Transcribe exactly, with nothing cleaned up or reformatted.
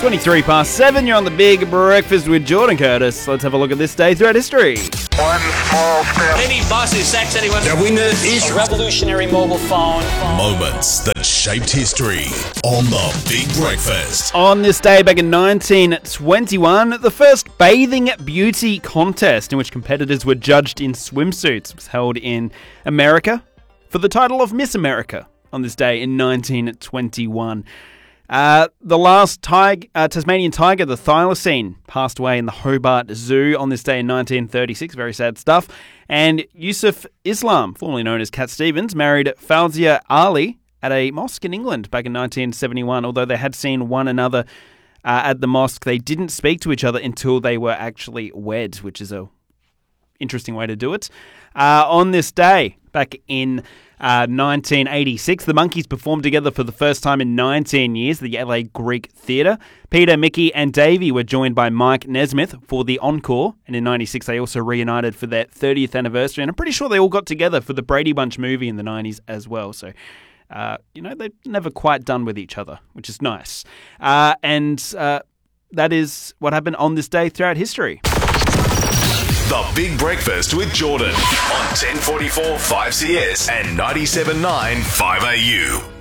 twenty-three past seven, you're on the Big Breakfast with Jordan Curtis. Let's have a look at this day throughout history. One small step. Any bus is sex anyone. The winner is A revolutionary mobile phone. Moments that shaped history on the Big Breakfast. On this day back in nineteen twenty-one, the first bathing beauty contest in which competitors were judged in swimsuits was held in America for the title of Miss America on this day in nineteen twenty-one. Uh, the last tig- uh, Tasmanian tiger, the thylacine, passed away in the Hobart Zoo on this day in nineteen thirty-six. Very sad stuff. And Yusuf Islam, formerly known as Cat Stevens, married Fawzia Ali at a mosque in England back in nineteen seventy-one. Although they had seen one another uh, at the mosque, they didn't speak to each other until they were actually wed, which is a interesting way to do it. Uh, on this day, back in uh, nineteen eighty-six, the Monkees performed together for the first time in nineteen years at the L A Greek Theatre. Peter, Mickey and Davey were joined by Mike Nesmith for the encore, and in ninety-six they also reunited for their thirtieth anniversary, and I'm pretty sure they all got together for the Brady Bunch movie in the nineties as well, so... Uh, you know, they're never quite done with each other, which is nice. Uh, and uh, that is what happened on this day throughout history. The Big Breakfast with Jordan on ten forty-four five C S and ninety-seven point nine five A U.